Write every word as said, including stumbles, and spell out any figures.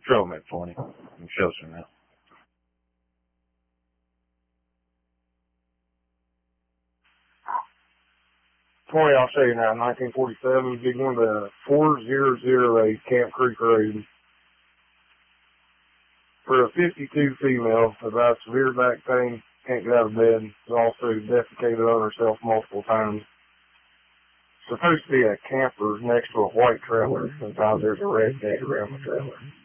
Show them at twenty. And show some now. twenty, I'll show you now. nineteen forty-seven, big one, the four thousand eight Camp Creek Road. For a fifty-two female, about severe back pain, can't get out of bed, is also defecated on herself multiple times. Supposed to be a camper next to a white trailer. Sometimes there's a red gate around the trailer.